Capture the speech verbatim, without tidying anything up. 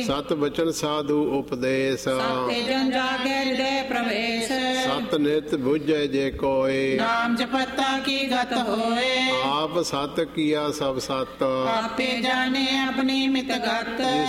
ਸਤ ਬਚਨ ਸਾਧੂ ਉਪਦੇਸ਼, ਸਤੇ ਜਨ ਜਾਗੇ ਹਿਰਦੇ ਪ੍ਰਵੇਸ਼। ਸਤ ਨਿਤ ਬੁਝੈ ਜੇ ਕੋਇ, ਨਾਮ ਜਪਤਾ ਕੀ ਗਤ ਹੋਏ। ਆਪ ਸਤ ਕੀਆ ਸਭ ਸਤ, ਆਪੇ ਜਾਣੇ ਆਪਣੀ ਮਿਤ ਗਤ।